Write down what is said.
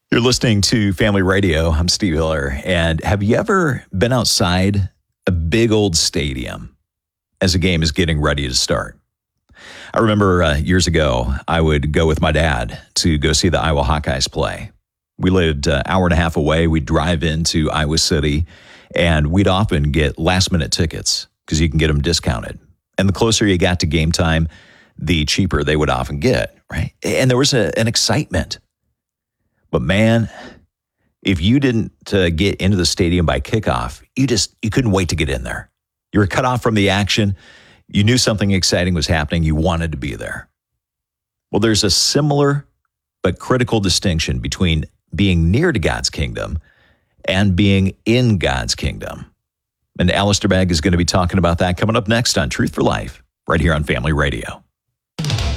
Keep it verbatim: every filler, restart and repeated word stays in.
You're listening to Family Radio. I'm Steve Hiller. And have you ever been outside a big old stadium as a game is getting ready to start? I remember uh, years ago, I would go with my dad to go see the Iowa Hawkeyes play. We lived an hour and a half away. We'd drive into Iowa City, and we'd often get last-minute tickets because you can get them discounted. And the closer you got to game time, the cheaper they would often get, right? And there was a, an excitement. But man, if you didn't uh, get into the stadium by kickoff, you just you couldn't wait to get in there. You were cut off from the action. You knew something exciting was happening. You wanted to be there. Well, there's a similar but critical distinction between being near to God's kingdom and being in God's kingdom. And Alistair Begg is going to be talking about that coming up next on Truth for Life, right here on Family Radio.